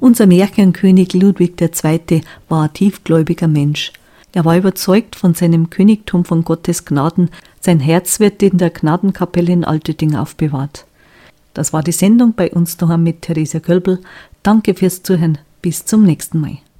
Unser Märchenkönig Ludwig II. war ein tiefgläubiger Mensch. Er war überzeugt von seinem Königtum von Gottes Gnaden. Sein Herz wird in der Gnadenkapelle in Altötting aufbewahrt. Das war die Sendung bei uns daheim mit Theresia Kölbl. Danke fürs Zuhören. Bis zum nächsten Mal.